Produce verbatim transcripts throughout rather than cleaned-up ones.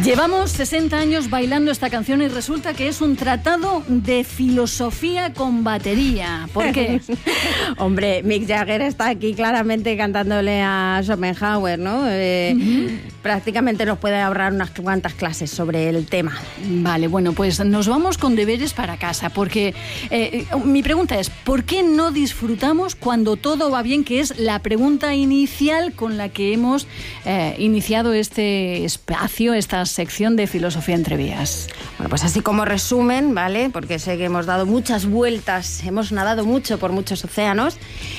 Llevamos sesenta años bailando esta canción y resulta que es un tratado de filosofía con batería. ¿Por qué? Hombre, Mick Jagger está aquí claramente cantándole a Schopenhauer, ¿no? Eh, uh-huh. Prácticamente nos puede ahorrar unas cuantas clases sobre el tema. Vale, bueno, pues nos vamos con deberes para casa, porque eh, mi pregunta es, ¿por qué no disfrutamos cuando todo va bien? Que es la pregunta inicial con la que hemos eh, iniciado este espacio, esta sección de Filosofía entre Vías. Bueno, pues así como resumen, ¿vale? Porque sé que hemos dado muchas vueltas, hemos nadado mucho por muchos océanos.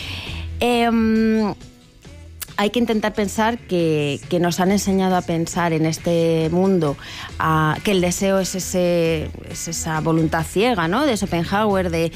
Eh, hay que intentar pensar que, que nos han enseñado a pensar en este mundo, a, que el deseo es, ese, es esa voluntad ciega, ¿no? De Schopenhauer, de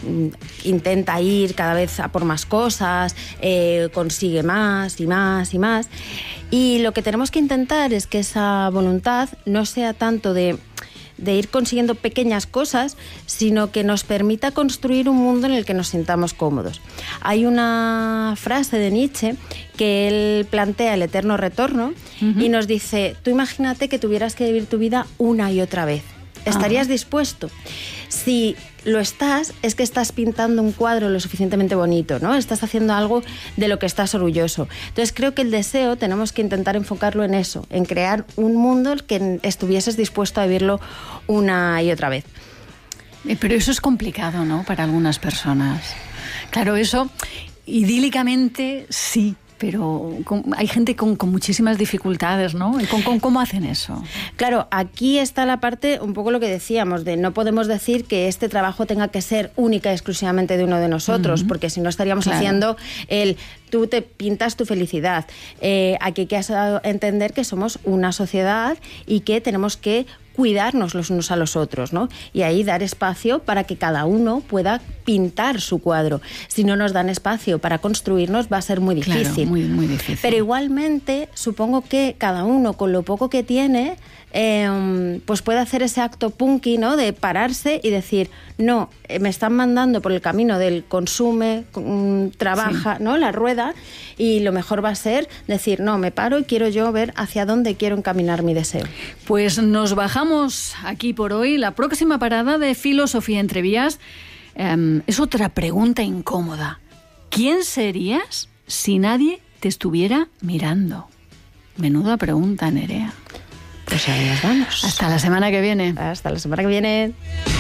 intenta ir cada vez a por más cosas, eh, consigue más y más y más. Y lo que tenemos que intentar es que esa voluntad no sea tanto de, de ir consiguiendo pequeñas cosas, sino que nos permita construir un mundo en el que nos sintamos cómodos. Hay una frase de Nietzsche que él plantea el eterno retorno, uh-huh. y nos dice, tú imagínate que tuvieras que vivir tu vida una y otra vez. ¿Estarías uh-huh. dispuesto? Si lo estás, es que estás pintando un cuadro lo suficientemente bonito, ¿no? Estás haciendo algo de lo que estás orgulloso. Entonces creo que el deseo tenemos que intentar enfocarlo en eso, en crear un mundo en el que estuvieses dispuesto a vivirlo una y otra vez. Pero eso es complicado, ¿no? Para algunas personas. Claro, eso idílicamente sí. Pero hay gente con, con muchísimas dificultades, ¿no? ¿Con, con, ¿Cómo hacen eso? Claro, aquí está la parte, un poco lo que decíamos, de no podemos decir que este trabajo tenga que ser única y exclusivamente de uno de nosotros, uh-huh. porque si no estaríamos claro. haciendo el tú te pintas tu felicidad. Eh, aquí hay que entender que somos una sociedad y que tenemos que cuidarnos los unos a los otros, ¿no? Y ahí dar espacio para que cada uno pueda pintar su cuadro. Si no nos dan espacio para construirnos, va a ser muy difícil. Claro, muy, muy difícil. Pero igualmente, supongo que cada uno, con lo poco que tiene, eh, pues puede hacer ese acto punky, ¿no? De pararse y decir, no, me están mandando por el camino del consume, trabaja, sí. ¿no? La rueda, y lo mejor va a ser decir, no, me paro y quiero yo ver hacia dónde quiero encaminar mi deseo. Pues nos bajamos aquí por hoy. La próxima parada de Filosofía entre Vías eh, es otra pregunta incómoda. ¿Quién serías si nadie te estuviera mirando? Menuda pregunta, Nerea. Pues ahí nos vamos. Hasta la semana que viene. Hasta la semana que viene.